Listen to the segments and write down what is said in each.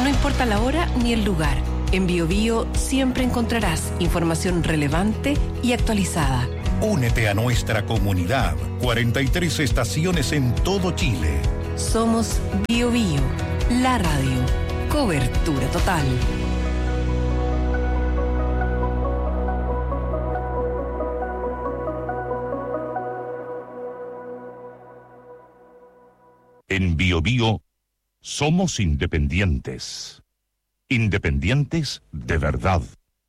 No importa la hora ni el lugar, en BioBio siempre encontrarás información relevante y actualizada. Únete a nuestra comunidad. 43 estaciones en todo Chile. Somos BioBio, la radio. Cobertura total. En BioBio somos independientes. Independientes de verdad.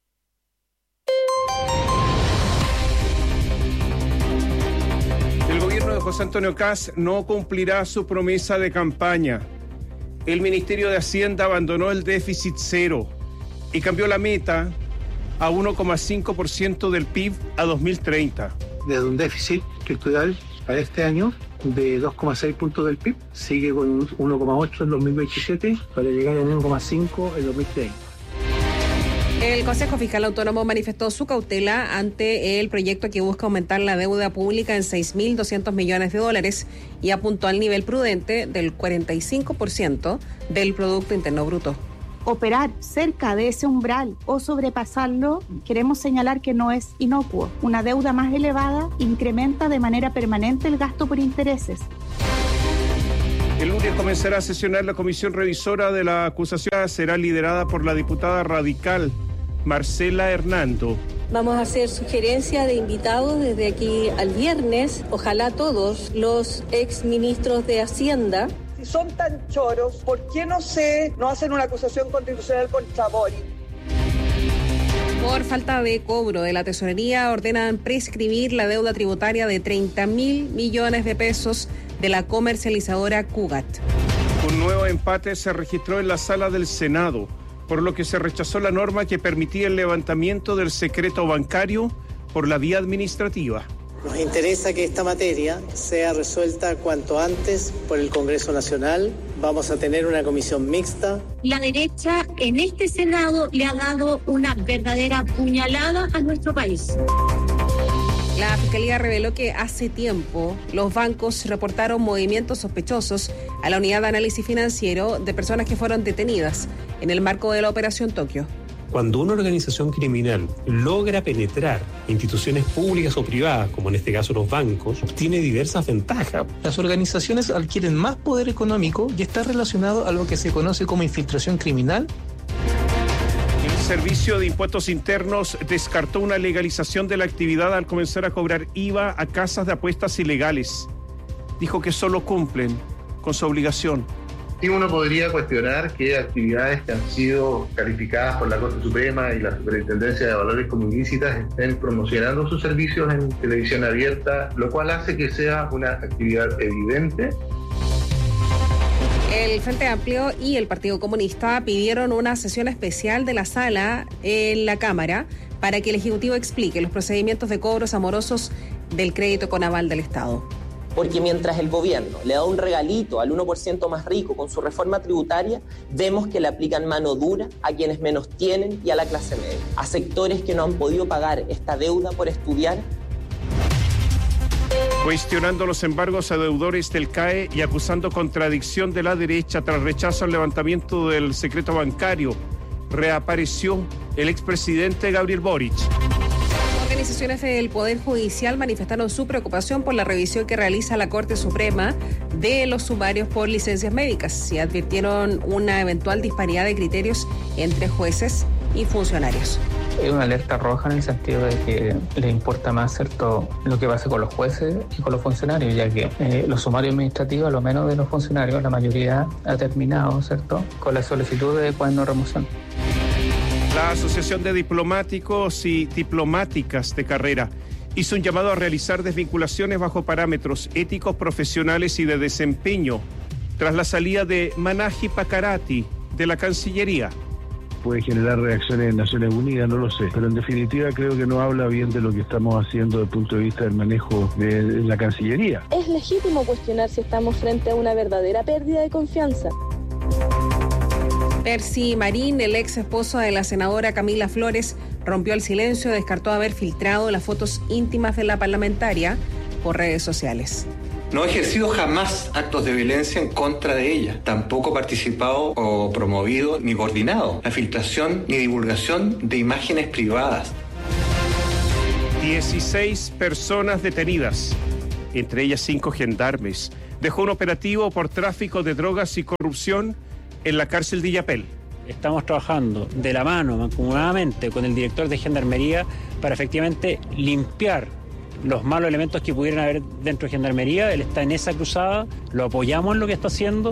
El gobierno de José Antonio Kast no cumplirá su promesa de campaña. El Ministerio de Hacienda abandonó el déficit cero y cambió la meta a 1,5% del PIB a 2030. Desde un déficit estructural para este año de 2,6 puntos del PIB, sigue con 1,8 en 2027 para llegar a 1,5 en 2030. El Consejo Fiscal Autónomo manifestó su cautela ante el proyecto que busca aumentar la deuda pública en $6.200 millones y apuntó al nivel prudente del 45% del Producto Interno Bruto. Operar cerca de ese umbral o sobrepasarlo, queremos señalar que no es inocuo. Una deuda más elevada incrementa de manera permanente el gasto por intereses. El lunes comenzará a sesionar la comisión revisora de la acusación. Será liderada por la diputada radical Marcela Hernando. Vamos a hacer sugerencia de invitados desde aquí al viernes. Ojalá todos los exministros de Hacienda. Si son tan choros, ¿por qué no hacen una acusación constitucional contra Boric? Por falta de cobro de la tesorería, ordenan prescribir la deuda tributaria de 30.000 millones de pesos de la comercializadora Cugat. Un nuevo empate se registró en la sala del Senado, por lo que se rechazó la norma que permitía el levantamiento del secreto bancario por la vía administrativa. Nos interesa que esta materia sea resuelta cuanto antes por el Congreso Nacional. Vamos a tener una comisión mixta. La derecha en este Senado le ha dado una verdadera puñalada a nuestro país. La Fiscalía reveló que hace tiempo los bancos reportaron movimientos sospechosos a la Unidad de Análisis Financiero de personas que fueron detenidas en el marco de la Operación Tokio. Cuando una organización criminal logra penetrar instituciones públicas o privadas, como en este caso los bancos, obtiene diversas ventajas. Las organizaciones adquieren más poder económico y está relacionado a lo que se conoce como infiltración criminal. El Servicio de Impuestos Internos descartó una legalización de la actividad al comenzar a cobrar IVA a casas de apuestas ilegales. Dijo que solo cumplen con su obligación. Sí, uno podría cuestionar que actividades que han sido calificadas por la Corte Suprema y la Superintendencia de Valores como ilícitas estén promocionando sus servicios en televisión abierta, lo cual hace que sea una actividad evidente. El Frente Amplio y el Partido Comunista pidieron una sesión especial de la sala en la Cámara para que el Ejecutivo explique los procedimientos de cobros amorosos del crédito con aval del Estado. Porque mientras el gobierno le da un regalito al 1% más rico con su reforma tributaria, vemos que le aplican mano dura a quienes menos tienen y a la clase media, a sectores que no han podido pagar esta deuda por estudiar. Cuestionando los embargos a deudores del CAE y acusando contradicción de la derecha tras rechazo al levantamiento del secreto bancario, reapareció el expresidente Gabriel Boric. Organizaciones del Poder Judicial manifestaron su preocupación por la revisión que realiza la Corte Suprema de los sumarios por licencias médicas y advirtieron una eventual disparidad de criterios entre jueces y funcionarios. Es una alerta roja en el sentido de que le importa más, ¿cierto?, lo que pasa con los jueces y con los funcionarios, ya que los sumarios administrativos, a lo menos de los funcionarios, la mayoría ha terminado, ¿cierto?, con la solicitud de cuaderno de remoción. La Asociación de Diplomáticos y Diplomáticas de Carrera hizo un llamado a realizar desvinculaciones bajo parámetros éticos, profesionales y de desempeño tras la salida de Manaji Pakarati de la Cancillería. Puede generar reacciones en Naciones Unidas, no lo sé, pero en definitiva creo que no habla bien de lo que estamos haciendo desde el punto de vista del manejo de la Cancillería. Es legítimo cuestionar si estamos frente a una verdadera pérdida de confianza. Percy Marín, el ex esposo de la senadora Camila Flores, rompió el silencio y descartó haber filtrado las fotos íntimas de la parlamentaria por redes sociales. No he ejercido jamás actos de violencia en contra de ella. Tampoco he participado o promovido ni coordinado la filtración ni divulgación de imágenes privadas. 16 personas detenidas, entre ellas 5 gendarmes. Dejó un operativo por tráfico de drogas y corrupción en la cárcel de Illapel. Estamos trabajando de la mano, mancomunadamente, con el director de Gendarmería para efectivamente limpiar los malos elementos que pudieran haber dentro de Gendarmería. Él está en esa cruzada, lo apoyamos en lo que está haciendo.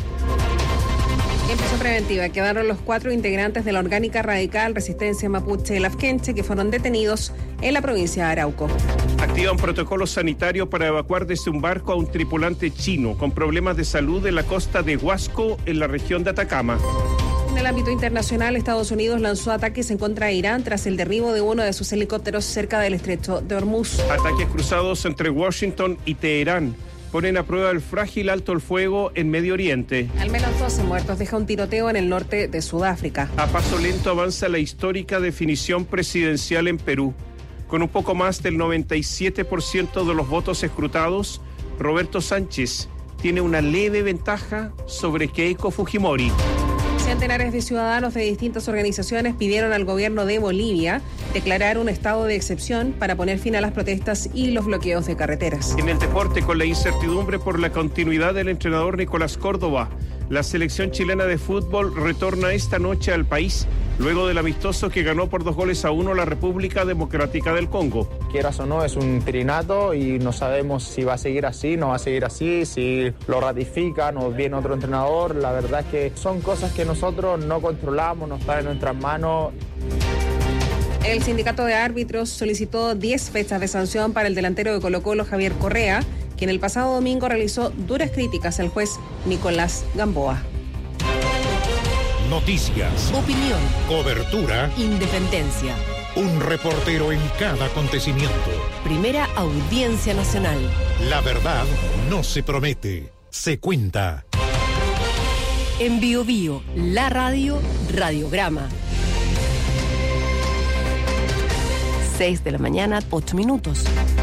En prisión preventiva quedaron los 4 integrantes de la Orgánica Radical Resistencia Mapuche Lafkenche que fueron detenidos en la provincia de Arauco. Activan protocolo sanitario para evacuar desde un barco a un tripulante chino con problemas de salud en la costa de Huasco, en la región de Atacama. En el ámbito internacional, Estados Unidos lanzó ataques en contra de Irán tras el derribo de uno de sus helicópteros cerca del estrecho de Hormuz. Ataques cruzados entre Washington y Teherán ponen a prueba el frágil alto el fuego en Medio Oriente. Al menos 12 muertos deja un tiroteo en el norte de Sudáfrica. A paso lento avanza la histórica definición presidencial en Perú. Con un poco más del 97% de los votos escrutados, Roberto Sánchez tiene una leve ventaja sobre Keiko Fujimori. Centenares de ciudadanos de distintas organizaciones pidieron al gobierno de Bolivia declarar un estado de excepción para poner fin a las protestas y los bloqueos de carreteras. En el deporte, con la incertidumbre por la continuidad del entrenador Nicolás Córdoba, la selección chilena de fútbol retorna esta noche al país luego del amistoso que ganó por 2-1 la República Democrática del Congo. Quieras o no, es un trinato y no sabemos si va a seguir así, no va a seguir así, si lo ratifican o viene otro entrenador. La verdad es que son cosas que nosotros no controlamos, no están en nuestras manos. El sindicato de árbitros solicitó 10 fechas de sanción para el delantero de Colo-Colo, Javier Correa, quien el pasado domingo realizó duras críticas al juez Nicolás Gamboa. Noticias, opinión, cobertura, independencia. Un reportero en cada acontecimiento. Primera Audiencia Nacional. La verdad no se promete, se cuenta. En Biobío, la radio, radiograma. 6 de la mañana, 8 minutos.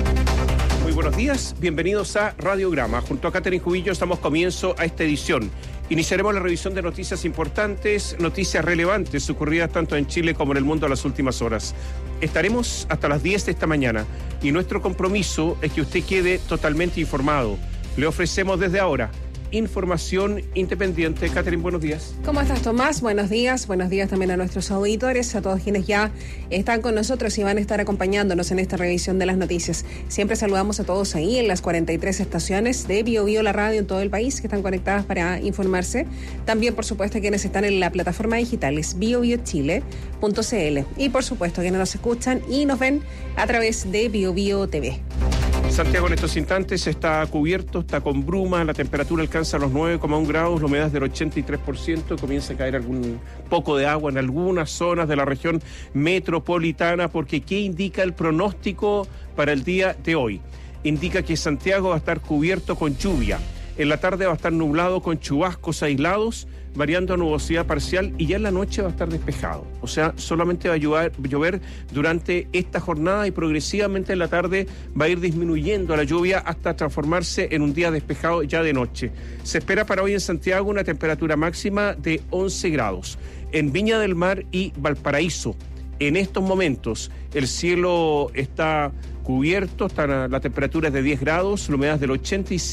Muy buenos días, bienvenidos a Radiograma. Junto a Catherine Cubillos damos comienzo a esta edición. Iniciaremos la revisión de noticias importantes, noticias relevantes ocurridas tanto en Chile como en el mundo en las últimas horas. Estaremos hasta las 10 de esta mañana y nuestro compromiso es que usted quede totalmente informado. Le ofrecemos desde ahora información independiente. Catherine, buenos días. ¿Cómo estás, Tomás? Buenos días también a nuestros auditores, a todos quienes ya están con nosotros y van a estar acompañándonos en esta revisión de las noticias. Siempre saludamos a todos ahí en las 43 estaciones de Biobío, la radio en todo el país que están conectadas para informarse. También, por supuesto, quienes están en la plataforma digital es biobiochile.cl y, por supuesto, quienes nos escuchan y nos ven a través de Biobío TV. Santiago en estos instantes está cubierto, está con bruma, la temperatura alcanza los 9,1 grados, la humedad del 83%, comienza a caer algún poco de agua en algunas zonas de la región metropolitana, porque ¿qué indica el pronóstico para el día de hoy? Indica que Santiago va a estar cubierto con lluvia, en la tarde va a estar nublado con chubascos aislados, variando a nubosidad parcial y ya en la noche va a estar despejado. O sea, solamente va a llover durante esta jornada y progresivamente en la tarde va a ir disminuyendo la lluvia hasta transformarse en un día despejado ya de noche. Se espera para hoy en Santiago una temperatura máxima de 11 grados. En Viña del Mar y Valparaíso, en estos momentos, el cielo está cubierto, la temperatura es de 10 grados, la humedad es del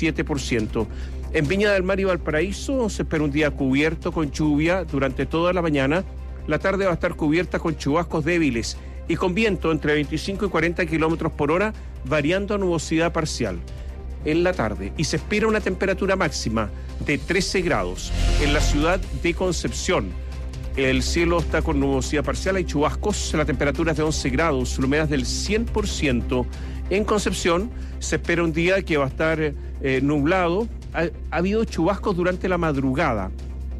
87%. En Viña del Mar y Valparaíso se espera un día cubierto con lluvia durante toda la mañana. La tarde va a estar cubierta con chubascos débiles y con viento entre 25 y 40 kilómetros por hora, variando a nubosidad parcial en la tarde. Y se espera una temperatura máxima de 13 grados en la ciudad de Concepción. El cielo está con nubosidad parcial, hay chubascos, la temperatura es de 11 grados, la humedad es del 100%. En Concepción se espera un día que va a estar nublado. Ha habido chubascos durante la madrugada,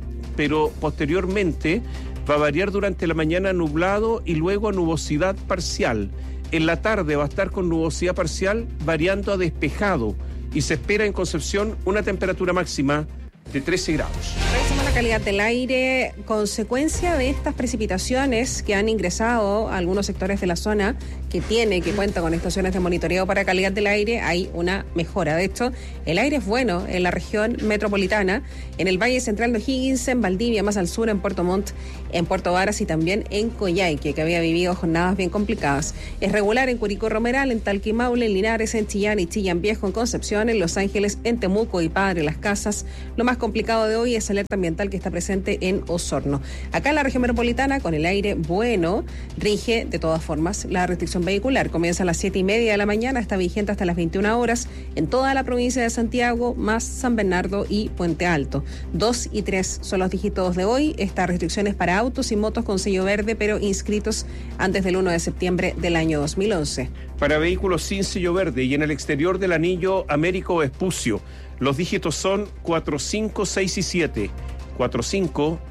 pero posteriormente va a variar durante la mañana nublado y luego a nubosidad parcial. En la tarde va a estar con nubosidad parcial variando a despejado y se espera en Concepción una temperatura máxima de 13 grados. Pasamos a la calidad del aire. Consecuencia de estas precipitaciones que han ingresado a algunos sectores de la zona que cuenta con estaciones de monitoreo para calidad del aire, hay una mejora. De hecho, el aire es bueno en la región metropolitana, en el Valle Central de O'Higgins, en Valdivia, más al sur, en Puerto Montt, en Puerto Varas y también en Coyhaique, que había vivido jornadas bien complicadas. Es regular en Curicó Romeral, en Talquimaule, en Linares, en Chillán y Chillán Viejo, en Concepción, en Los Ángeles, en Temuco y Padre Las Casas. Lo más complicado de hoy es el alerta ambiental que está presente en Osorno. Acá en la región metropolitana, con el aire bueno, rige de todas formas la restricción vehicular. Comienza a las 7:30 de la mañana, está vigente hasta las 21 horas en toda la provincia de Santiago, más San Bernardo y Puente Alto. 2 y 3 son los dígitos de hoy. Esta restricción es para autos y motos con sello verde, pero inscritos antes del 1 de septiembre del año 2011. Para vehículos sin sello verde y en el exterior del anillo Américo Vespucio, los dígitos son 4, 5, 6 y 7. 4, 5,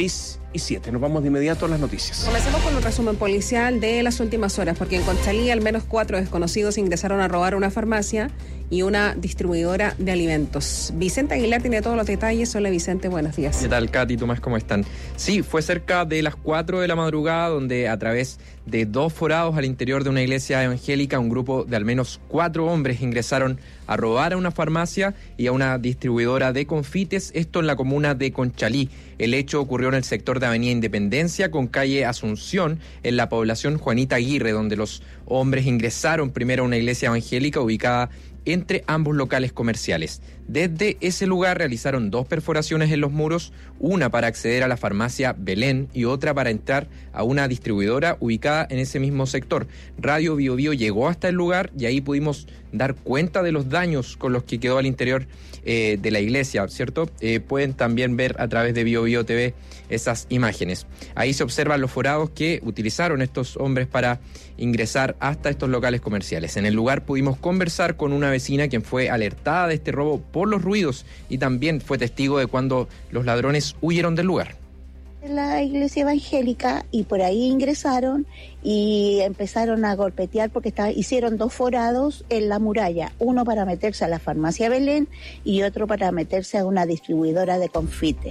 6 y 7. Nos vamos de inmediato a las noticias. Comencemos con un resumen policial de las últimas horas, porque en Conchalí al menos 4 desconocidos ingresaron a robar una farmacia y una distribuidora de alimentos. Vicente Aguilar tiene todos los detalles. Hola Vicente, buenos días. ¿Qué tal, Katy, Tomás, cómo están? Sí, fue cerca de las 4 de la madrugada donde a través de 2 forados al interior de una iglesia evangélica, un grupo de al menos 4 hombres ingresaron a robar a una farmacia y a una distribuidora de confites, esto en la comuna de Conchalí. El hecho ocurrió en el sector de Avenida Independencia con calle Asunción, en la población Juanita Aguirre, donde los hombres ingresaron primero a una iglesia evangélica ubicada entre ambos locales comerciales. Desde ese lugar realizaron 2 perforaciones en los muros, una para acceder a la farmacia Belén y otra para entrar a una distribuidora ubicada en ese mismo sector. Radio Bio Bio llegó hasta el lugar y ahí pudimos dar cuenta de los daños con los que quedó al interior de la iglesia, ¿cierto? Pueden también ver a través de Bio Bio TV esas imágenes. Ahí se observan los forados que utilizaron estos hombres para ingresar hasta estos locales comerciales. En el lugar pudimos conversar con una vecina quien fue alertada de este robo por los ruidos y también fue testigo de cuando los ladrones huyeron del lugar. La iglesia evangélica y por ahí ingresaron y empezaron a golpetear porque hicieron 2 forados en la muralla, uno para meterse a la farmacia Belén y otro para meterse a una distribuidora de confite.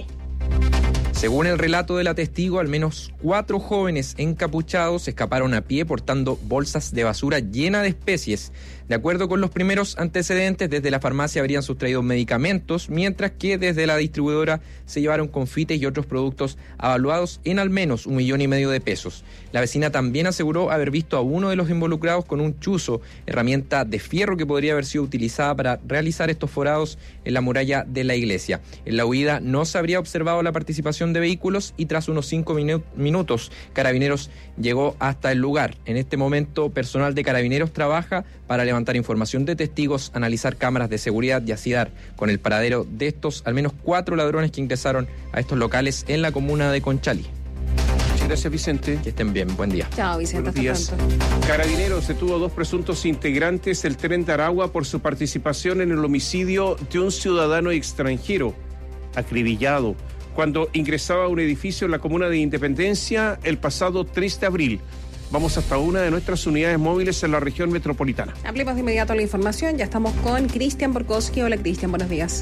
Según el relato de la testigo, al menos 4 jóvenes encapuchados escaparon a pie portando bolsas de basura llenas de especies. De acuerdo con los primeros antecedentes, desde la farmacia habrían sustraído medicamentos, mientras que desde la distribuidora se llevaron confites y otros productos avaluados en al menos $1,5 millones de pesos. La vecina también aseguró haber visto a uno de los involucrados con un chuzo, herramienta de fierro que podría haber sido utilizada para realizar estos forados en la muralla de la iglesia. En la huida no se habría observado la participación de vehículos y tras unos 5 minutos, Carabineros llegó hasta el lugar. En este momento, personal de Carabineros trabaja para levantar información de testigos, analizar cámaras de seguridad y así dar con el paradero de estos al menos 4 ladrones que ingresaron a estos locales en la comuna de Conchalí. Gracias, Vicente. Que estén bien, buen día. Chao, Vicente. Buenos días. Carabineros detuvo 2 presuntos integrantes del Tren de Aragua por su participación en el homicidio de un ciudadano extranjero acribillado cuando ingresaba a un edificio en la comuna de Independencia el pasado 3 de abril. Vamos hasta una de nuestras unidades móviles en la región metropolitana. Ampliamos de inmediato la información. Ya estamos con Cristian Borkowski. Hola, Cristian, buenos días.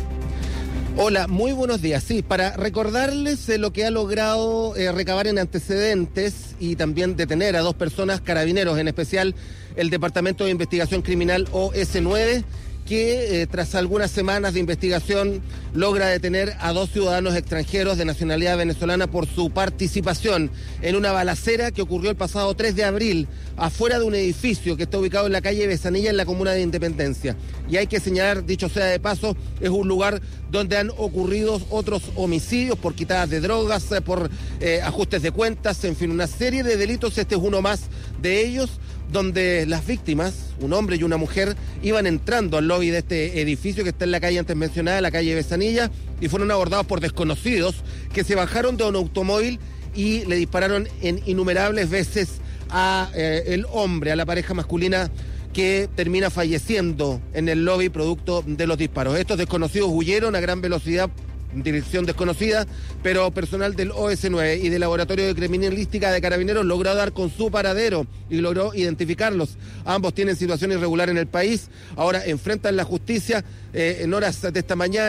Hola, muy buenos días. Sí, para recordarles lo que ha logrado recabar en antecedentes y también detener a 2 personas, Carabineros, en especial el Departamento de Investigación Criminal OS9, que tras algunas semanas de investigación logra detener a 2 ciudadanos extranjeros de nacionalidad venezolana por su participación en una balacera que ocurrió el pasado 3 de abril afuera de un edificio que está ubicado en la calle Besanilla en la comuna de Independencia. Y hay que señalar, dicho sea de paso, es un lugar donde han ocurrido otros homicidios por quitadas de drogas, por ajustes de cuentas, en fin, una serie de delitos. Este es uno más de ellos, donde las víctimas, un hombre y una mujer, iban entrando al lobby de este edificio que está en la calle antes mencionada, la calle Besanilla, y fueron abordados por desconocidos que se bajaron de un automóvil y le dispararon en innumerables veces a el hombre, a la pareja masculina, que termina falleciendo en el lobby producto de los disparos. Estos desconocidos huyeron a gran velocidad, dirección desconocida, pero personal del OS9 y del Laboratorio de Criminalística de Carabineros logró dar con su paradero y logró identificarlos. Ambos tienen situación irregular en el país, ahora enfrentan la justicia. En horas de esta mañana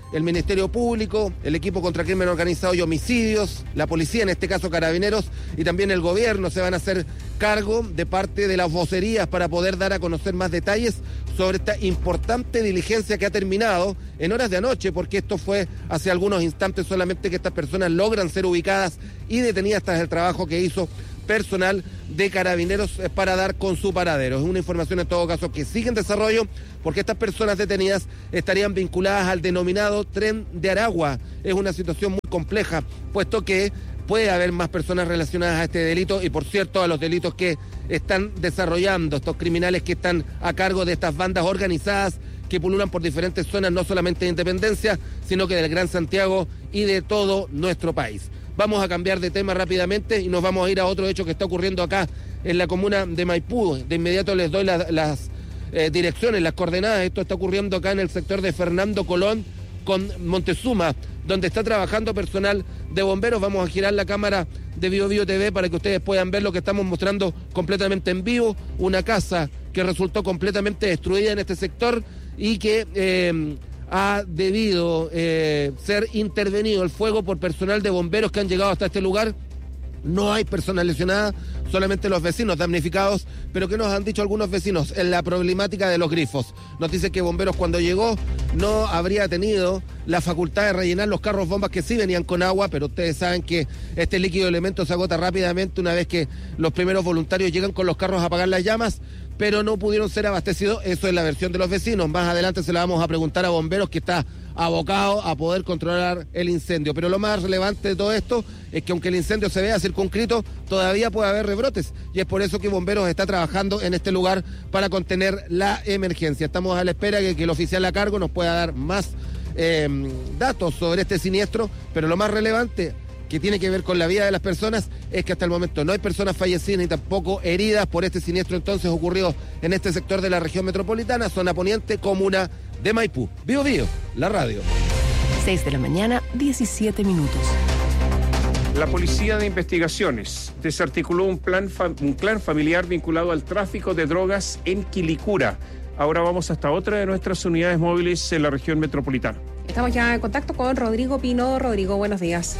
el Ministerio Público, el equipo contra crimen organizado y homicidios, la policía, en este caso Carabineros, y también el gobierno se van a hacer cargo de parte de las vocerías para poder dar a conocer más detalles sobre esta importante diligencia que ha terminado en horas de anoche, porque esto fue hace algunos instantes solamente que estas personas logran ser ubicadas y detenidas tras el trabajo que hizo personal de Carabineros para dar con su paradero. Es una información en todo caso que sigue en desarrollo, porque estas personas detenidas estarían vinculadas al denominado Tren de Aragua. Es una situación muy compleja, puesto que puede haber más personas relacionadas a este delito y, por cierto, a los delitos que están desarrollando estos criminales que están a cargo de estas bandas organizadas que pululan por diferentes zonas, no solamente de Independencia, sino que del Gran Santiago y de todo nuestro país. Vamos a cambiar de tema rápidamente y nos vamos a ir a otro hecho que está ocurriendo acá en la comuna de Maipú. De inmediato les doy las direcciones, las coordenadas. Esto está ocurriendo acá en el sector de Fernando Colón con Montezuma, donde está trabajando personal de bomberos. Vamos a girar la cámara de BioBio TV para que ustedes puedan ver lo que estamos mostrando completamente en vivo. Una casa que resultó completamente destruida en este sector y que ha debido ser intervenido el fuego por personal de bomberos que han llegado hasta este lugar. No hay personas lesionadas, solamente los vecinos damnificados, pero que nos han dicho algunos vecinos en la problemática de los grifos. Nos dice que bomberos cuando llegó no habría tenido la facultad de rellenar los carros bombas que sí venían con agua, pero ustedes saben que este líquido elemento se agota rápidamente una vez que los primeros voluntarios llegan con los carros a apagar las llamas, pero no pudieron ser abastecidos. Eso es la versión de los vecinos. Más adelante se la vamos a preguntar a bomberos, que está abocado a poder controlar el incendio. Pero lo más relevante de todo esto es que aunque el incendio se vea circunscrito, todavía puede haber rebrotes, y es por eso que bomberos está trabajando en este lugar para contener la emergencia. Estamos a la espera de que el oficial a cargo nos pueda dar más datos sobre este siniestro, pero lo más relevante, que tiene que ver con la vida de las personas, es que hasta el momento no hay personas fallecidas ni tampoco heridas por este siniestro entonces ocurrido en este sector de la región metropolitana, zona poniente, comuna de Maipú. BioBio, la radio. 6 de la mañana, 17 minutos. La Policía de Investigaciones desarticuló un clan familiar vinculado al tráfico de drogas en Quilicura. Ahora vamos hasta otra de nuestras unidades móviles en la región metropolitana. Estamos ya en contacto con Rodrigo Pino. Rodrigo, buenos días.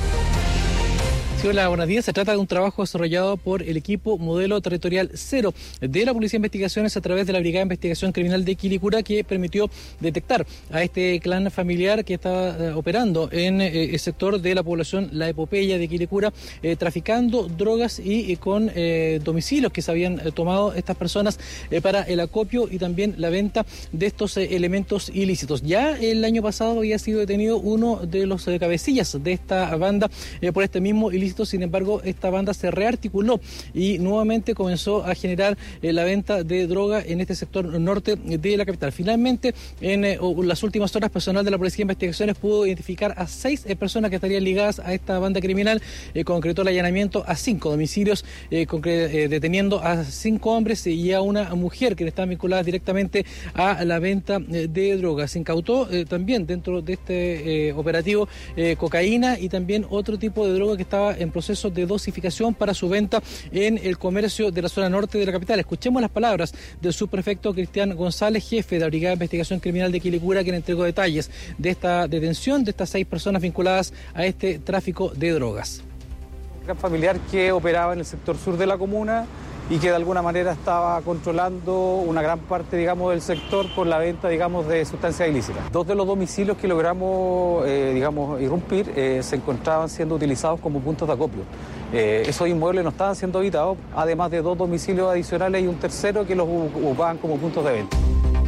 Sí, hola, buenos días. Se trata de un trabajo desarrollado por el equipo Modelo Territorial 0 de la Policía de Investigaciones a través de la Brigada de Investigación Criminal de Quilicura, que permitió detectar a este clan familiar que estaba operando en el sector de la población La Epopeya de Quilicura, traficando drogas y con domicilios que se habían tomado estas personas para el acopio y también la venta de estos elementos ilícitos. Ya el año pasado había sido detenido uno de los cabecillas de esta banda por este mismo ilícito. Sin embargo, esta banda se rearticuló y nuevamente comenzó a generar la venta de droga en este sector norte de la capital. Finalmente, en las últimas horas, personal de la Policía de Investigaciones pudo identificar a 6 personas que estarían ligadas a esta banda criminal. Concretó el allanamiento a 5 domicilios, deteniendo a 5 hombres y a una mujer que estaban vinculadas directamente a la venta de drogas. Se incautó también dentro de este operativo cocaína y también otro tipo de droga que estaba en proceso de dosificación para su venta en el comercio de la zona norte de la capital. Escuchemos las palabras del subprefecto Cristian González, jefe de la Brigada de Investigación Criminal de Quilicura, quien entregó detalles de esta detención de estas 6 personas vinculadas a este tráfico de drogas. Un gran familiar que operaba en el sector sur de la comuna y que de alguna manera estaba controlando una gran parte, digamos, del sector por la venta, digamos, de sustancias ilícitas. 2 de los domicilios que logramos, irrumpir se encontraban siendo utilizados como puntos de acopio. Esos inmuebles no estaban siendo habitados, además de 2 domicilios adicionales y un tercero que los ocupaban como puntos de venta.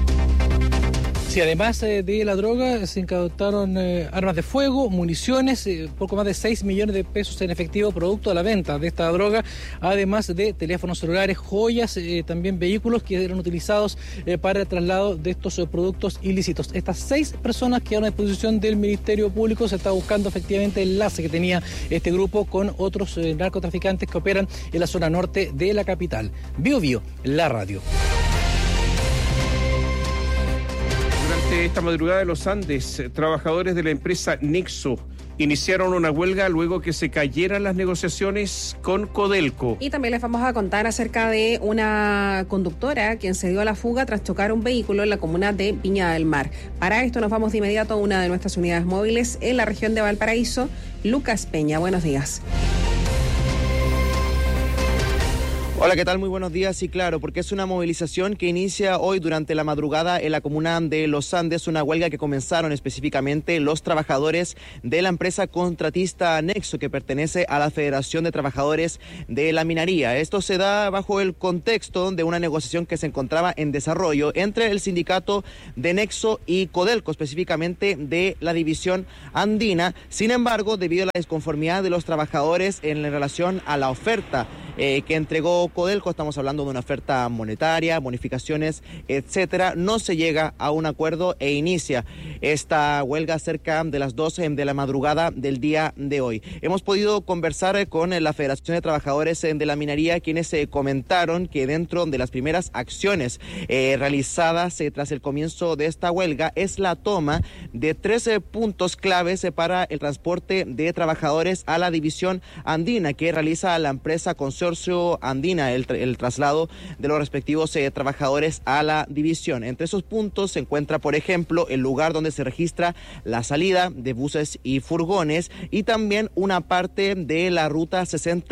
Sí, además de la droga, se incautaron armas de fuego, municiones, poco más de 6 millones de pesos en efectivo producto de la venta de esta droga, además de teléfonos celulares, joyas, también vehículos que eran utilizados para el traslado de estos productos ilícitos. Estas 6 personas quedaron a disposición del Ministerio Público. Se está buscando efectivamente el enlace que tenía este grupo con otros narcotraficantes que operan en la zona norte de la capital. BioBio, la radio. Durante esta madrugada de los Andes, trabajadores de la empresa Nexo iniciaron una huelga luego que se cayeran las negociaciones con Codelco. Y también les vamos a contar acerca de una conductora quien se dio a la fuga tras chocar un vehículo en la comuna de Viña del Mar. Para esto nos vamos de inmediato a una de nuestras unidades móviles en la región de Valparaíso. Lucas Peña, buenos días. Hola, ¿qué tal? Muy buenos días. Sí, claro, porque es una movilización que inicia hoy durante la madrugada en la comuna de Los Andes, una huelga que comenzaron específicamente los trabajadores de la empresa contratista Nexo, que pertenece a la Federación de Trabajadores de la Minería. Esto se da bajo el contexto de una negociación que se encontraba en desarrollo entre el sindicato de Nexo y Codelco, específicamente de la división andina. Sin embargo, debido a la desconformidad de los trabajadores en relación a la oferta que entregó Codelco, estamos hablando de una oferta monetaria, bonificaciones, etcétera, no se llega a un acuerdo e inicia esta huelga cerca de las 12 de la madrugada del día de hoy. Hemos podido conversar con la Federación de Trabajadores de la Minería, quienes comentaron que dentro de las primeras acciones realizadas tras el comienzo de esta huelga es la toma de 13 puntos claves para el transporte de trabajadores a la división andina que realiza la empresa Consorcio Andina, el traslado de los respectivos trabajadores a la división. Entre esos puntos se encuentra, por ejemplo, el lugar donde se registra la salida de buses y furgones y también una parte de la ruta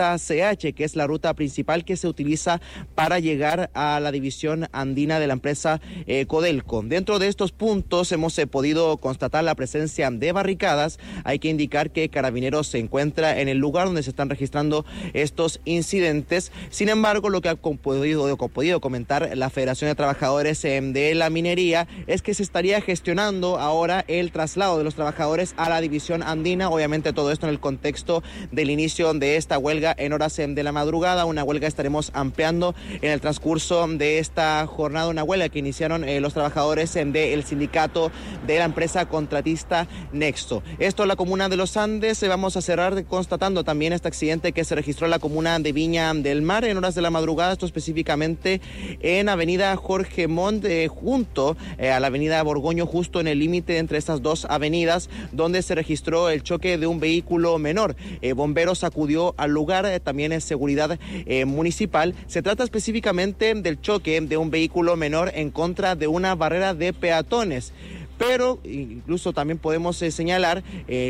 60CH, que es la ruta principal que se utiliza para llegar a la división andina de la empresa Codelco. Dentro de estos puntos hemos podido constatar la presencia de barricadas. Hay que indicar que Carabineros se encuentra en el lugar donde se están registrando estos incidentes. Sin embargo, lo que ha podido comentar la Federación de Trabajadores de la Minería es que se estaría gestionando ahora el traslado de los trabajadores a la división andina. Obviamente todo esto en el contexto del inicio de esta huelga en horas de la madrugada, una huelga que estaremos ampliando en el transcurso de esta jornada, una huelga que iniciaron los trabajadores del sindicato de la empresa contratista Nexo. Esto en la comuna de Los Andes. Vamos a cerrar constatando también este accidente que se registró en la comuna de Viña del Mar en horas de la madrugada, esto específicamente en avenida Jorge Montt, junto a la avenida Borgoño, justo en el límite entre estas dos avenidas, donde se registró el choque de un vehículo menor. Bomberos acudió al lugar, también es seguridad municipal. Se trata específicamente del choque de un vehículo menor en contra de una barrera de peatones. Pero incluso también podemos señalar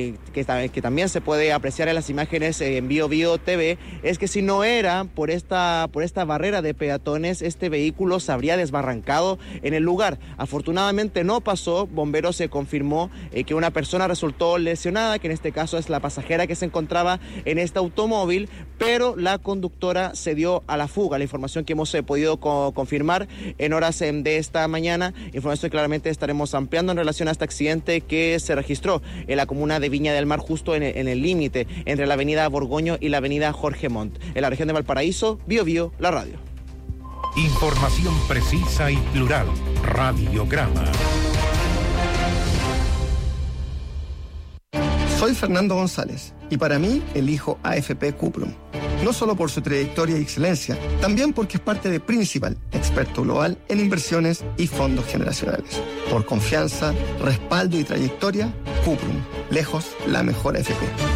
que también se puede apreciar en las imágenes en Bio TV, es que si no era por esta barrera de peatones, este vehículo se habría desbarrancado en el lugar. Afortunadamente no pasó. Bomberos se confirmó que una persona resultó lesionada, que en este caso es la pasajera que se encontraba en este automóvil, pero la conductora se dio a la fuga. La información que hemos podido confirmar en horas de esta mañana, información que claramente estaremos ampliando en relación a este accidente que se registró en la comuna de Viña del Mar, justo en el límite entre la avenida Borgoño y la avenida Jorge Montt. En la región de Valparaíso, Bio, la radio. Información precisa y plural. Radiograma. Soy Fernando González y para mí elijo AFP Cuprum. No solo por su trayectoria y excelencia, también porque es parte de Principal, experto global en inversiones y fondos generacionales. Por confianza, respaldo y trayectoria, Cuprum, lejos la mejor AFP.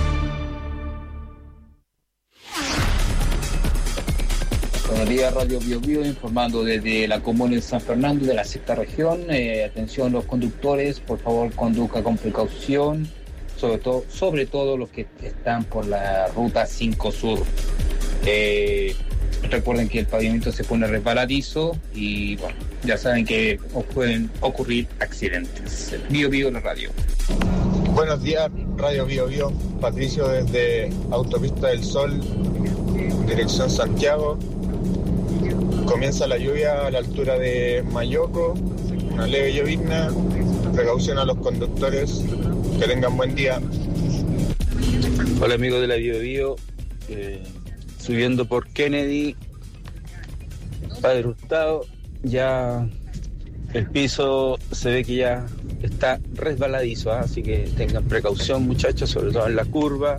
Buenos días, Radio Bio, informando desde la comuna de San Fernando, de la sexta región. Atención los conductores, por favor conduzca con precaución, sobre todo los que están por la ruta 5 Sur. Recuerden que el pavimento se pone resbaladizo y bueno, ya saben que pueden ocurrir accidentes. Bio, la radio. Buenos días, Radio Bio, Patricio desde Autopista del Sol, dirección Santiago. Comienza la lluvia a la altura de Mayoco, una leve llovizna. Precaución a los conductores, que tengan buen día. Hola amigos de la Bio, subiendo por Kennedy, Padre Hurtado, ya el piso se ve que ya está resbaladizo, así que tengan precaución muchachos, sobre todo en la curva.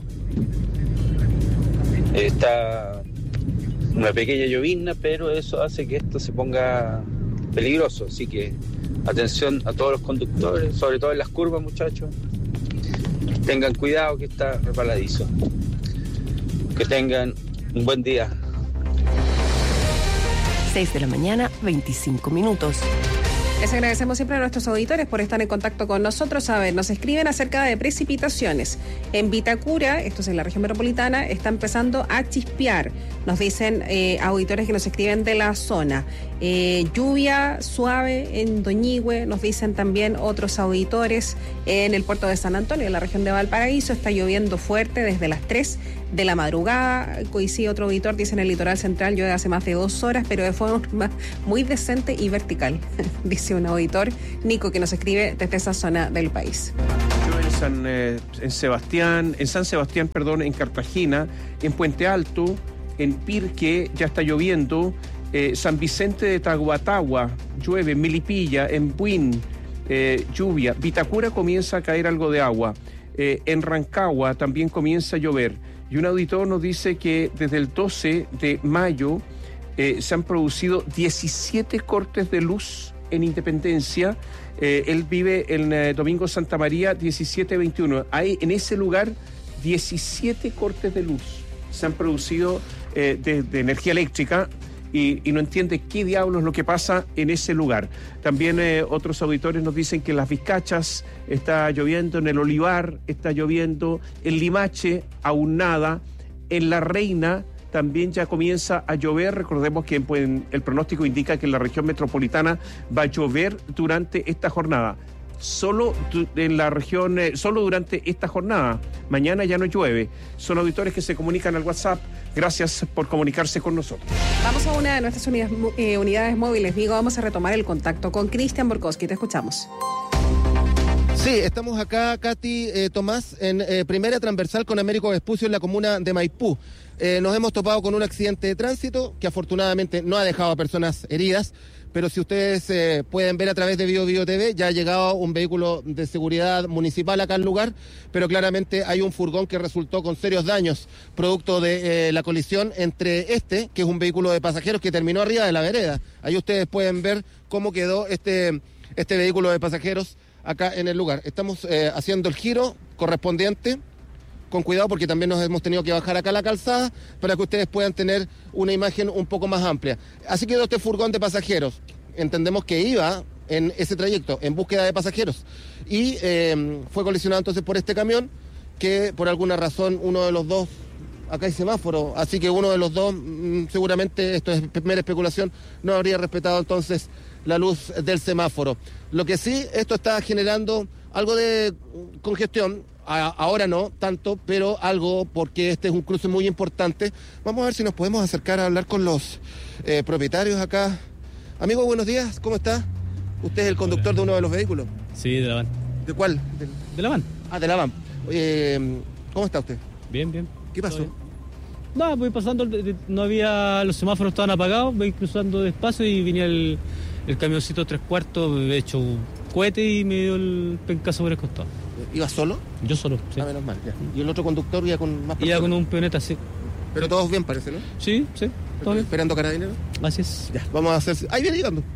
Está una pequeña llovizna, pero eso hace que esto se ponga peligroso, así que atención a todos los conductores, sobre todo en las curvas muchachos. tengan cuidado que está resbaladizo. Que tengan un buen día. 6 de la mañana, 25 minutos. Les agradecemos siempre a nuestros auditores por estar en contacto con nosotros. A ver, nos escriben acerca de precipitaciones. En Vitacura, esto es en la región metropolitana, está empezando a chispear. Nos dicen auditores que nos escriben de la zona. Lluvia suave en Doñihue, nos dicen también otros auditores. En el puerto de San Antonio, en la región de Valparaíso, está lloviendo fuerte desde las 3 de la madrugada. Coincide otro auditor, dice en el litoral central llueve hace más de 2 horas, pero de forma muy decente y vertical, dice un auditor, Nico, que nos escribe desde esa zona del país. En San Sebastián, en Cartagena, en Puente Alto, en Pirque ya está lloviendo, San Vicente de Tahuatahua llueve, en Melipilla, en Buin, lluvia, Vitacura comienza a caer algo de agua, en Rancagua también comienza a llover, y un auditor nos dice que desde el 12 de mayo se han producido 17 cortes de luz en Independencia. Él vive en Domingo Santa María 1721. Hay en ese lugar 17 cortes de luz se han producido de energía eléctrica y no entiende qué diablos es lo que pasa en ese lugar. También otros auditores nos dicen que en Las Vizcachas está lloviendo, en el Olivar está lloviendo, en Limache aún nada, en La Reina también ya comienza a llover. Recordemos que el pronóstico indica que en la región metropolitana va a llover durante esta jornada. Solo en la región, solo durante esta jornada. Mañana ya no llueve. Son auditores que se comunican al WhatsApp. Gracias por comunicarse con nosotros. Vamos a una de nuestras unidades móviles, Vigo. Vamos a retomar el contacto con Cristian Borkowski. Te escuchamos. Sí, estamos acá, Katy, Tomás, en primera transversal con Américo Vespucio en la comuna de Maipú. Nos hemos topado con un accidente de tránsito que afortunadamente no ha dejado a personas heridas, pero si ustedes pueden ver a través de Bio TV, ya ha llegado un vehículo de seguridad municipal acá al lugar, pero claramente hay un furgón que resultó con serios daños, producto de la colisión entre que es un vehículo de pasajeros que terminó arriba de la vereda. Ahí ustedes pueden ver cómo quedó este vehículo de pasajeros acá en el lugar. Estamos haciendo el giro correspondiente, con cuidado porque también nos hemos tenido que bajar acá a la calzada para que ustedes puedan tener una imagen un poco más amplia. Así quedó este furgón de pasajeros. Entendemos que iba en ese trayecto en búsqueda de pasajeros y fue colisionado entonces por este camión que por alguna razón uno de los dos, acá hay semáforo, así que uno de los dos, seguramente, esto es mera especulación, no habría respetado entonces la luz del semáforo. Lo que sí, esto está generando algo de congestión, ahora no tanto, pero algo, porque este es un cruce muy importante. Vamos a ver si nos podemos acercar a hablar con los propietarios acá. Amigo, buenos días, ¿cómo está? ¿Usted es el conductor de uno de los vehículos? Sí, de la van. ¿De cuál? De la van. Ah, de la van. ¿Cómo está usted? Bien, bien. ¿Qué pasó? No, voy pasando, no había, los semáforos estaban apagados, voy cruzando despacio y venía el camioncito 3/4 hecho un cohete y me dio el pencazo por el costado. ¿Iba solo? Yo solo, sí. Ah, menos mal, ya. ¿Y el otro conductor iba con más personas? Iba con un peoneta, sí. Pero todos bien, parece, ¿no? Sí, todo bien. ¿Esperando carabineros? Así es. Ya, vamos a hacer... Ahí viene llegando.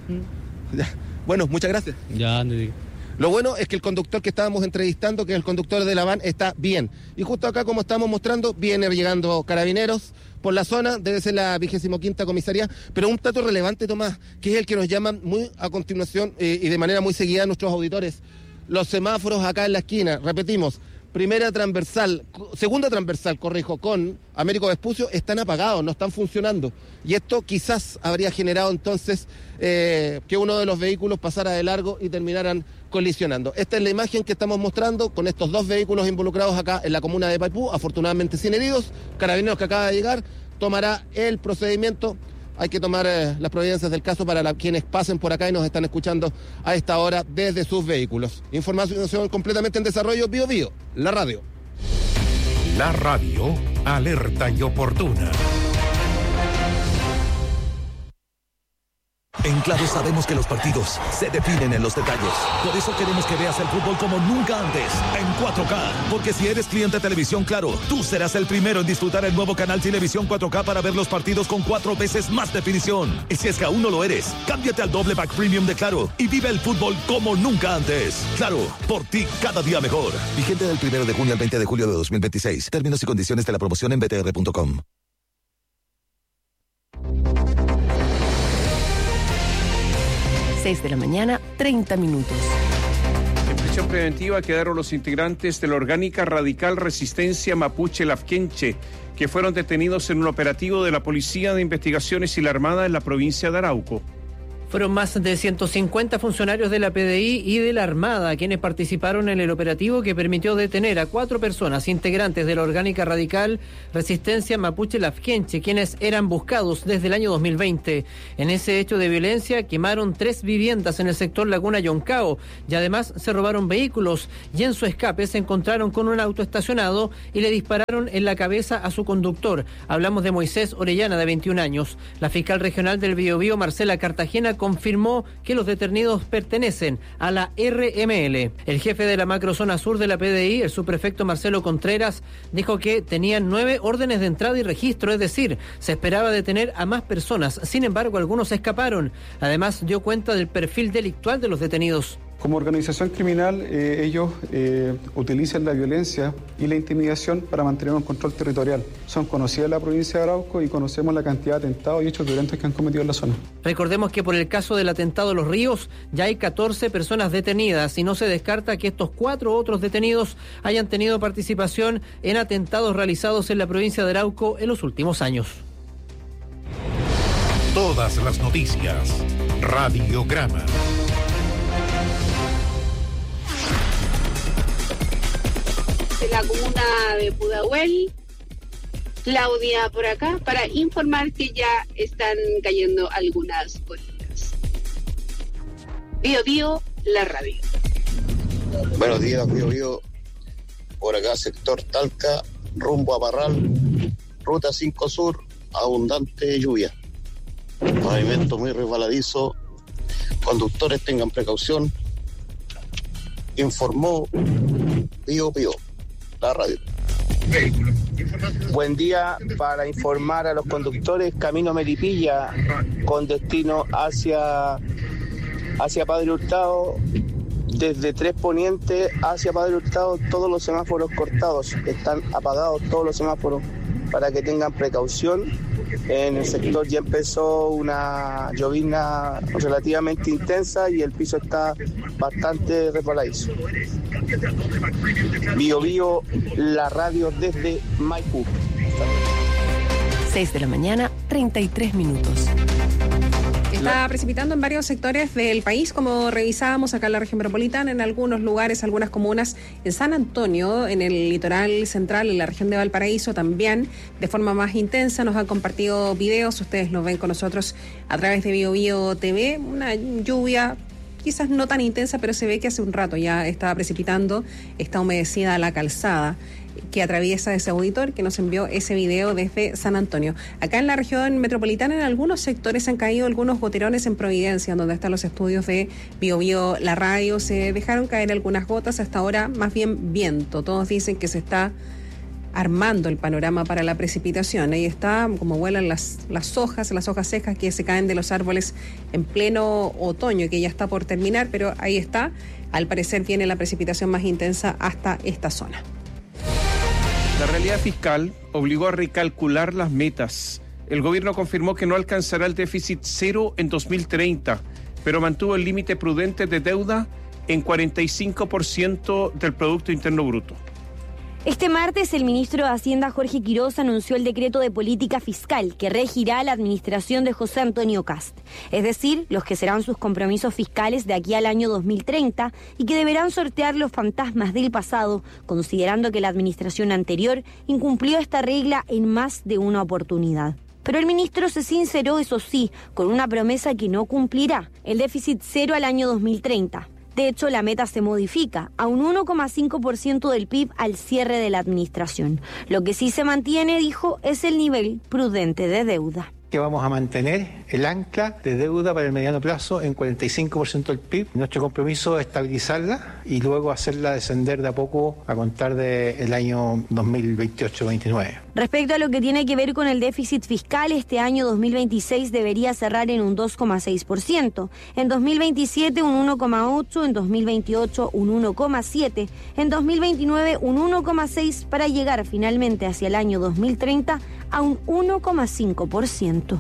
Ya. Bueno, muchas gracias. Ya, ande diga. Lo bueno es que el conductor que estábamos entrevistando, que es el conductor de la van, está bien. Y justo acá, como estamos mostrando, viene llegando carabineros por la zona, debe ser la 25ª comisaría, pero un dato relevante, Tomás, que es el que nos llaman muy a continuación y de manera muy seguida a nuestros auditores. Los semáforos acá en la esquina, repetimos, segunda transversal, con Américo Vespucio, están apagados, no están funcionando. Y esto quizás habría generado entonces que uno de los vehículos pasara de largo y terminaran colisionando. Esta es la imagen que estamos mostrando con estos dos vehículos involucrados acá en la comuna de Maipú, afortunadamente sin heridos. Carabineros que acaba de llegar, tomará el procedimiento. Hay que tomar las providencias del caso para quienes pasen por acá y nos están escuchando a esta hora desde sus vehículos. Información completamente en desarrollo, Bio Bio, la radio. La radio, alerta y oportuna. En Claro sabemos que los partidos se definen en los detalles. Por eso queremos que veas el fútbol como nunca antes, en 4K. Porque si eres cliente de Televisión Claro, tú serás el primero en disfrutar el nuevo canal Televisión 4K para ver los partidos con 4 veces más definición. Y si es que aún no lo eres, cámbiate al doble pack premium de Claro y vive el fútbol como nunca antes. Claro, por ti cada día mejor. Vigente del 1 de junio al 20 de julio de 2026. Términos y condiciones de la promoción en btr.com. 6 de la mañana, 30 minutos. En prisión preventiva quedaron los integrantes de la orgánica radical Resistencia Mapuche Lafkenche, que fueron detenidos en un operativo de la Policía de Investigaciones y la Armada en la provincia de Arauco. Fueron más de 150 funcionarios de la PDI y de la Armada quienes participaron en el operativo que permitió detener a 4 personas integrantes de la orgánica radical Resistencia Mapuche Lafkenche, quienes eran buscados desde el año 2020. En ese hecho de violencia quemaron 3 viviendas en el sector Laguna Yoncao y además se robaron vehículos, y en su escape se encontraron con un auto estacionado y le dispararon en la cabeza a su conductor. Hablamos de Moisés Orellana, de 21 años. La fiscal regional del Biobío, Marcela Cartagena, confirmó que los detenidos pertenecen a la RML. El jefe de la macrozona sur de la PDI, el subprefecto Marcelo Contreras, dijo que tenían 9 órdenes de entrada y registro, es decir, se esperaba detener a más personas. Sin embargo, algunos escaparon. Además, dio cuenta del perfil delictual de los detenidos. Como organización criminal, ellos utilizan la violencia y la intimidación para mantener un control territorial. Son conocidas en la provincia de Arauco y conocemos la cantidad de atentados y hechos violentos que han cometido en la zona. Recordemos que por el caso del atentado de Los Ríos ya hay 14 personas detenidas y no se descarta que estos 4 otros detenidos hayan tenido participación en atentados realizados en la provincia de Arauco en los últimos años. Todas las noticias. Radiograma. De la comuna de Pudahuel, Claudia por acá, para informar que ya están cayendo algunas gotitas. Bío Bío, la radio. Buenos días, Bío Bío. Por acá, sector Talca, rumbo a Parral, ruta 5 Sur, abundante lluvia. Pavimento muy resbaladizo. Conductores tengan precaución. Informó Bío Bío, la radio. Buen día para informar a los conductores camino Melipilla con destino hacia Padre Hurtado, desde 3 Poniente hacia Padre Hurtado, todos los semáforos cortados, están apagados todos los semáforos para que tengan precaución. En el sector ya empezó una llovizna relativamente intensa y el piso está bastante resbaladizo. Bío Bío, la radio desde Maipú. 6 de la mañana, 33 minutos. Está precipitando en varios sectores del país, como revisábamos acá en la región metropolitana, en algunos lugares, algunas comunas, en San Antonio, en el litoral central, en la región de Valparaíso, también de forma más intensa. Nos han compartido videos, ustedes los ven con nosotros a través de Bío Bío TV, una lluvia quizás no tan intensa, pero se ve que hace un rato ya estaba precipitando, está humedecida la calzada que atraviesa ese auditor que nos envió ese video desde San Antonio. Acá en la región metropolitana, en algunos sectores han caído algunos goterones en Providencia, donde están los estudios de Bío Bío, la radio. Se dejaron caer algunas gotas, hasta ahora más bien viento. Todos dicen que se está armando el panorama para la precipitación. Ahí está como vuelan las hojas secas que se caen de los árboles en pleno otoño, que ya está por terminar, pero ahí está. Al parecer viene la precipitación más intensa hasta esta zona. La realidad fiscal obligó a recalcular las metas. El gobierno confirmó que no alcanzará el déficit cero en 2030, pero mantuvo el límite prudente de deuda en 45% del Producto Interno Bruto. Este martes, el ministro de Hacienda, Jorge Quiroz, anunció el decreto de política fiscal que regirá la administración de José Antonio Kast, es decir, los que serán sus compromisos fiscales de aquí al año 2030 y que deberán sortear los fantasmas del pasado, considerando que la administración anterior incumplió esta regla en más de una oportunidad. Pero el ministro se sinceró, eso sí, con una promesa que no cumplirá, el déficit cero al año 2030. De hecho, la meta se modifica a un 1,5% del PIB al cierre de la administración. Lo que sí se mantiene, dijo, es el nivel prudente de deuda. que vamos a mantener el ancla de deuda para el mediano plazo en 45% del PIB. Nuestro compromiso es estabilizarla y luego hacerla descender de a poco a contar del año 2028-29. Respecto a lo que tiene que ver con el déficit fiscal, este año 2026 debería cerrar en un 2,6%, en 2027 un 1,8%, en 2028 un 1,7%, en 2029 un 1,6% para llegar finalmente hacia el año 2030 a un 1,5%.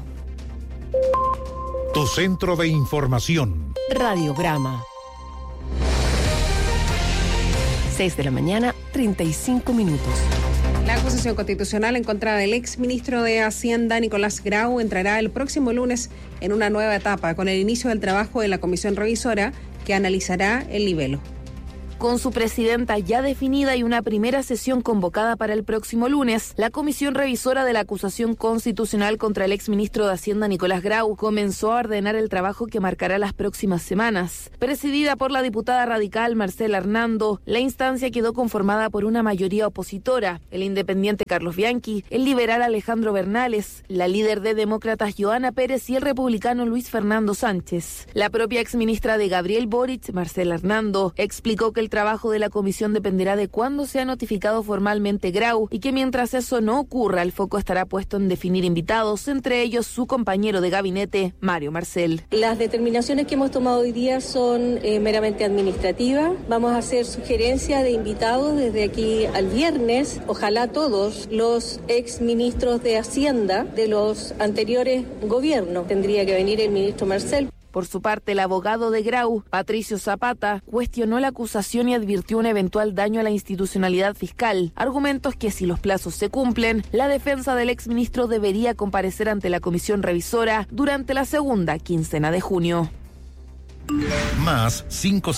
Tu centro de información. Radiograma. 6 de la mañana, 35 minutos. La acusación constitucional en contra del exministro de Hacienda, Nicolás Grau, entrará el próximo lunes en una nueva etapa con el inicio del trabajo de la comisión revisora que analizará el libelo. Con su presidenta ya definida y una primera sesión convocada para el próximo lunes, la comisión revisora de la acusación constitucional contra el exministro de Hacienda Nicolás Grau comenzó a ordenar el trabajo que marcará las próximas semanas. Presidida por la diputada radical Marcela Hernando, la instancia quedó conformada por una mayoría opositora, el independiente Carlos Bianchi, el liberal Alejandro Bernales, la líder de demócratas Johanna Pérez y el republicano Luis Fernando Sánchez. La propia exministra de Gabriel Boric, Marcela Hernando, explicó que el trabajo de la comisión dependerá de cuándo sea notificado formalmente Grau y que mientras eso no ocurra, el foco estará puesto en definir invitados, entre ellos su compañero de gabinete, Mario Marcel. Las determinaciones que hemos tomado hoy día son meramente administrativas. Vamos a hacer sugerencias de invitados desde aquí al viernes. Ojalá todos los exministros de Hacienda de los anteriores gobiernos. Tendría que venir el ministro Marcel. Por su parte, el abogado de Grau, Patricio Zapata, cuestionó la acusación y advirtió un eventual daño a la institucionalidad fiscal. Argumentos que, si los plazos se cumplen, la defensa del exministro debería comparecer ante la comisión revisora durante la segunda quincena de junio. Más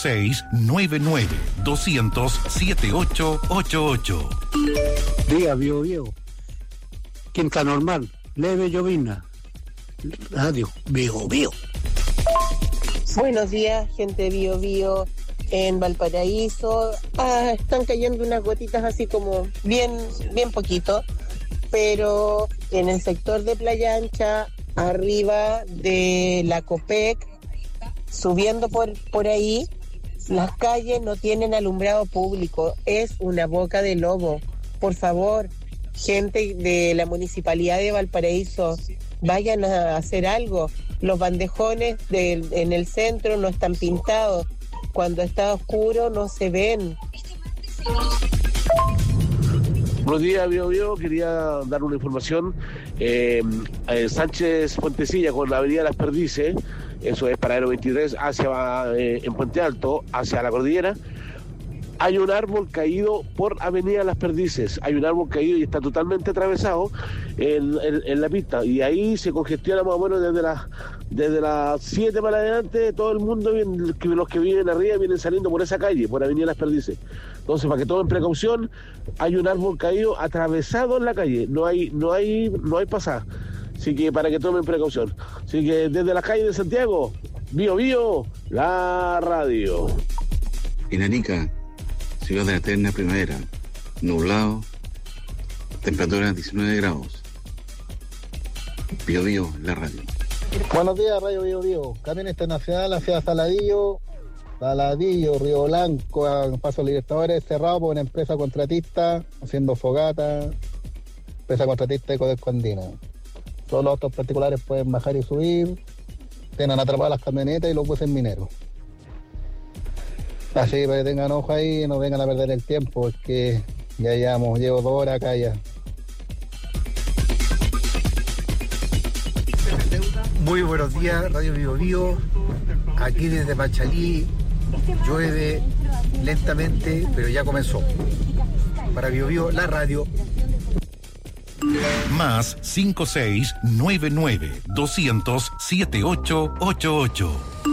5699-200-7888. Día Bio. Quinta Normal, leve llovizna. Radio Bio. Buenos días, gente de Bio Bio en Valparaíso. Están cayendo unas gotitas así como bien poquito, pero en el sector de Playa Ancha, arriba de la Copec, subiendo por ahí, las calles no tienen alumbrado público. Es una boca de lobo. Por favor, gente de la Municipalidad de Valparaíso, vayan a hacer algo. Los bandejones en el centro no están pintados. Cuando está oscuro no se ven. Buenos días, Bio. Quería dar una información. Sánchez Puentecilla con la avenida Las Perdices, eso es Paradero 23, en Puente Alto, hacia la cordillera. Hay un árbol caído por Avenida Las Perdices. Hay un árbol caído y está totalmente atravesado en la pista. Y ahí se congestiona más o menos desde las 7 para adelante. Todo el mundo, los que viven arriba, vienen saliendo por esa calle, por Avenida Las Perdices. Entonces, para que tomen precaución, hay un árbol caído atravesado en la calle. No hay pasada. Así que para que tomen precaución. Así que desde las calles de Santiago, Bio, la radio. En Arica, ciudad de la eterna primavera, nublado, temperatura 19 grados. Bio, la radio. Buenos días, Radio Bio. Camino internacional hacia Saladillo, Río Blanco, Paso Libertadores, cerrado por una empresa contratista, haciendo fogata, empresa contratista de Codelco Andina. Todos los autos particulares pueden bajar y subir, tienen atrapadas las camionetas y los buses mineros. Así para que tengan ojo ahí y no vengan a perder el tiempo, porque ya llevo 2 horas acá ya. Muy buenos días, Radio Bio. Aquí desde Machalí llueve lentamente, pero ya comenzó. Para Bio, la radio. Más 5699-200-7888.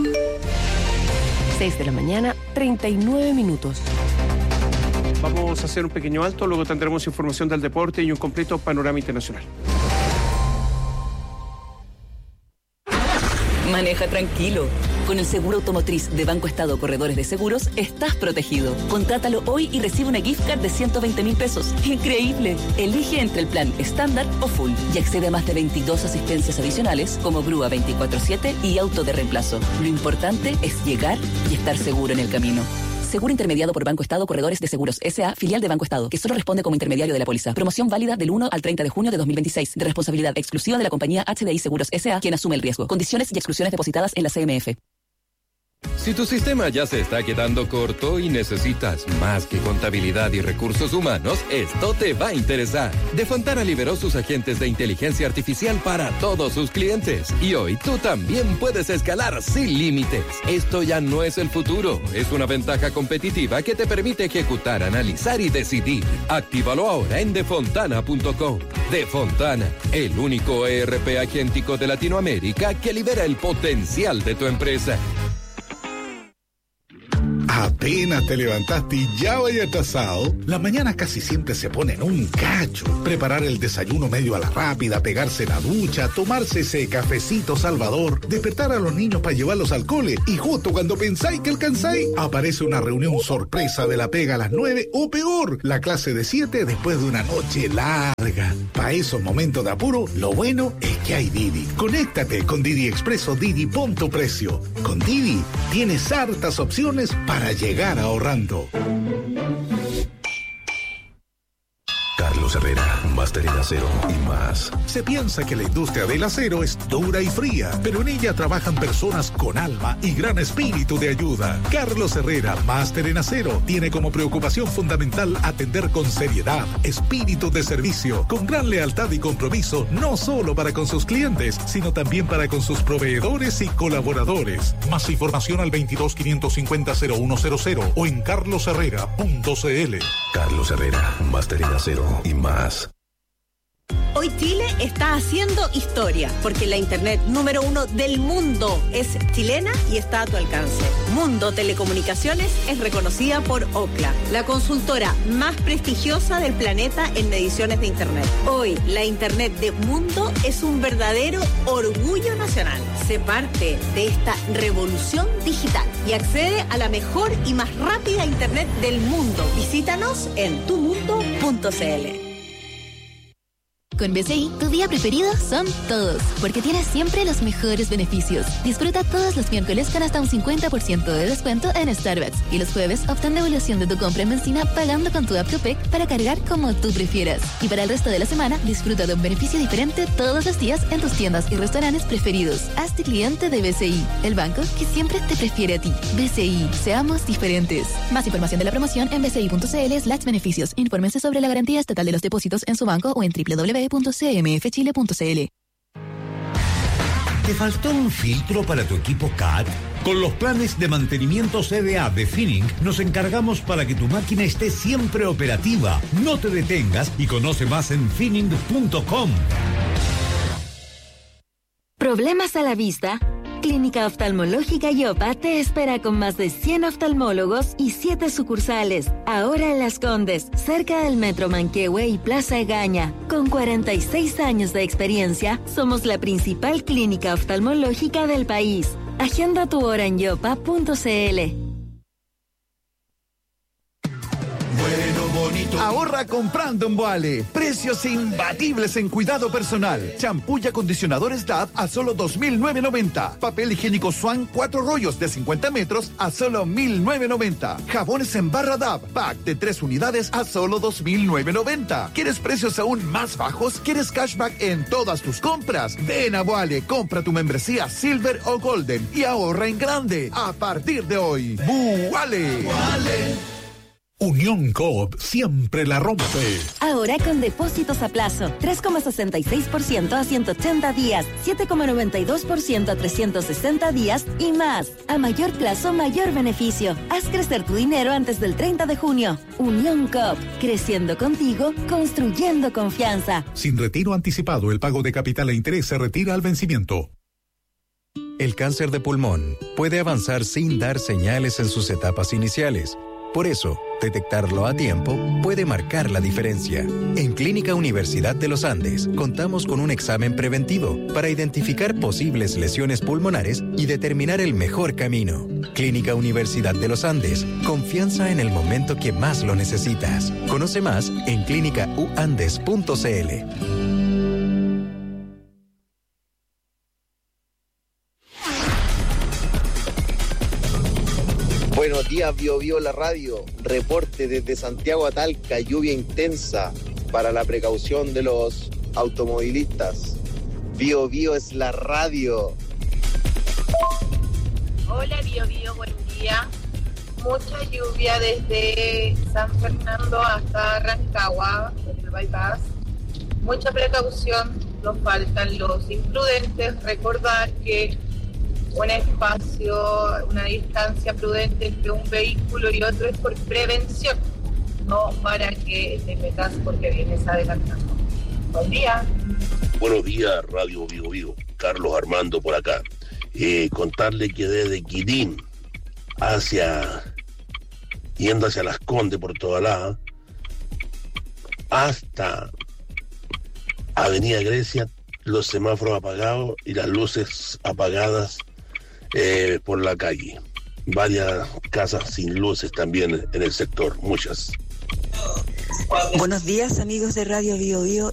6 de la mañana, 39 minutos. Vamos a hacer un pequeño alto, luego tendremos información del deporte y un completo panorama internacional. Maneja tranquilo. Con el seguro automotriz de Banco Estado Corredores de Seguros, estás protegido. Contrátalo hoy y recibe una gift card de 120.000 pesos. ¡Increíble! Elige entre el plan estándar o full y accede a más de 22 asistencias adicionales como grúa 24/7 y auto de reemplazo. Lo importante es llegar y estar seguro en el camino. Seguro intermediado por Banco Estado Corredores de Seguros S.A., filial de Banco Estado, que solo responde como intermediario de la póliza. Promoción válida del 1 al 30 de junio de 2026, de responsabilidad exclusiva de la compañía HDI Seguros S.A., quien asume el riesgo. Condiciones y exclusiones depositadas en la CMF. Si tu sistema ya se está quedando corto y necesitas más que contabilidad y recursos humanos, esto te va a interesar. De Fontana liberó sus agentes de inteligencia artificial para todos sus clientes. Y hoy tú también puedes escalar sin límites. Esto ya no es el futuro, es una ventaja competitiva que te permite ejecutar, analizar y decidir. Actívalo ahora en defontana.com. Defontana, el único ERP agéntico de Latinoamérica que libera el potencial de tu empresa. Apenas te levantaste y ya vaya atrasado. Las mañanas casi siempre se ponen un cacho. Preparar el desayuno medio a la rápida, pegarse la ducha, tomarse ese cafecito salvador, despertar a los niños para llevarlos al cole y justo cuando pensáis que alcanzáis, aparece una reunión sorpresa de la pega a las 9 o peor, la clase de 7 después de una noche larga. Para esos momentos de apuro, lo bueno es que hay Didi. Conéctate con Didi Expreso Didi Punto Precio. Con Didi tienes hartas opciones para llegar ahorrando. Carlos Herrera, máster en acero y más. Se piensa que la industria del acero es dura y fría, pero en ella trabajan personas con alma y gran espíritu de ayuda. Carlos Herrera, máster en acero, tiene como preocupación fundamental atender con seriedad, espíritu de servicio, con gran lealtad y compromiso, no solo para con sus clientes, sino también para con sus proveedores y colaboradores. Más información al 22-550-0100 o en carlosherrera.cl. Carlos Herrera, máster en acero y más. Hoy Chile está haciendo historia, porque la internet número 1 del mundo es chilena y está a tu alcance. Mundo Telecomunicaciones es reconocida por Ookla, la consultora más prestigiosa del planeta en mediciones de internet. Hoy, la internet de Mundo es un verdadero orgullo nacional. Sé parte de esta revolución digital y accede a la mejor y más rápida internet del mundo. Visítanos en tumundo.cl. Con BCI, tu día preferido son todos, porque tienes siempre los mejores beneficios. Disfruta todos los miércoles con hasta un 50% de descuento en Starbucks y los jueves obtén devolución de tu compra en benzina pagando con tu app Copec para cargar como tú prefieras. Y para el resto de la semana, disfruta de un beneficio diferente todos los días en tus tiendas y restaurantes preferidos. Hazte cliente de BCI, el banco que siempre te prefiere a ti. BCI, seamos diferentes. Más información de la promoción en bci.cl/beneficios. Infórmense sobre la garantía estatal de los depósitos en su banco o en www.cmfchile.cl. ¿Te faltó un filtro para tu equipo CAT? Con los planes de mantenimiento CDA de Finning nos encargamos para que tu máquina esté siempre operativa. No te detengas y conoce más en finning.com. ¿Problemas a la vista? Clínica Oftalmológica Yopa te espera con más de 100 oftalmólogos y 7 sucursales. Ahora en Las Condes, cerca del Metro Manquehue y Plaza Egaña. Con 46 años de experiencia, somos la principal clínica oftalmológica del país. Agenda tu hora en yopa.cl. Ahorra comprando en Boale. Precios imbatibles en cuidado personal. Champú y acondicionadores DAV a solo $2,990. Papel higiénico Swan 4 rollos de 50 metros a solo $1,990. Jabones en barra DAV, pack de 3 unidades a solo $2,990. ¿Quieres precios aún más bajos? ¿Quieres cashback en todas tus compras? Ven a Boale, compra tu membresía Silver o Golden y ahorra en grande. A partir de hoy, Boale. Unión Coop siempre la rompe. Ahora con depósitos a plazo, 3,66% a 180 días, 7,92% a 360 días y más. A mayor plazo, mayor beneficio. Haz crecer tu dinero antes del 30 de junio. Unión Coop, creciendo contigo, construyendo confianza. Sin retiro anticipado, el pago de capital e interés se retira al vencimiento. El cáncer de pulmón puede avanzar sin dar señales en sus etapas iniciales. Por eso, Detectarlo a tiempo puede marcar la diferencia. En Clínica Universidad de los Andes contamos con un examen preventivo para identificar posibles lesiones pulmonares y determinar el mejor camino. Clínica Universidad de los Andes, confianza en el momento que más lo necesitas. Conoce más en clínicauandes.cl. Buenos días, Bio la radio. Reporte desde Santiago a Talca, lluvia intensa para la precaución de los automovilistas. Bio es la radio. Hola, Bio, buen día. Mucha lluvia desde San Fernando hasta Rancagua, en el bypass. Mucha precaución, nos faltan los imprudentes. Recordar que un espacio, una distancia prudente entre un vehículo y otro es por prevención, no para que te metas porque vienes adelantando. Buen día. Buenos días, Radio Bio. Carlos Armando por acá. Contarle que desde Quilín yendo hacia Las Condes por toda la hasta Avenida Grecia, los semáforos apagados y las luces apagadas por la calle. Varias casas sin luces también en el sector, muchas. Buenos días, amigos de Radio Bio.